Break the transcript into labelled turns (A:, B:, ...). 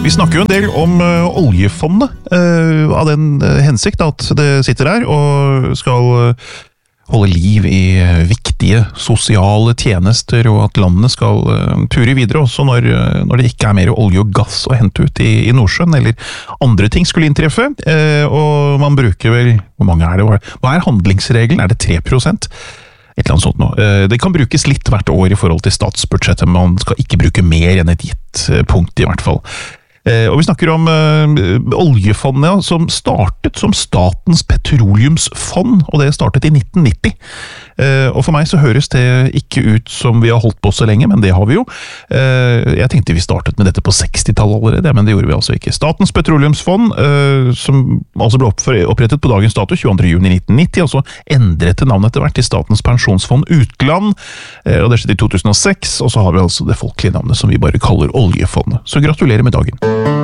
A: Vi snakker jo en del om oljefondet, av den hensikt at det sitter der og skal holde liv i viktige sosiale tjenester, og at landene skal ture videre, også når det ikke mer olje og gass å hente ut i Nordsjøen, eller andre ting skulle inntreffe. Og man bruker vel, hvor mange det? Hva handlingsregelen? Det 3%? Et eller annet sånt nå. Det kan brukes litt hvert år i forhold til statsbudsjettet, men man skal ikke bruke mer enn et gitt punkt i hvert fall. Og vi snakker om oljefondet, som startet som Statens petroleumsfond, og det startet i 1990. Og for meg så høres det ikke ut som vi har holdt på så lenge, men det har vi jo. Jeg tenkte vi startet med dette på 60-tallet allerede, men det gjorde vi altså ikke. Statens petroleumsfond, som altså ble opprettet på dagens dato, 22. juni 1990, og så endret det navnet etter hvert til Statens pensjonsfond utland, og det skjedde i 2006, og så har vi altså det folkelige navnet som vi bare kaller oljefondet. Så gratulerer med dagen.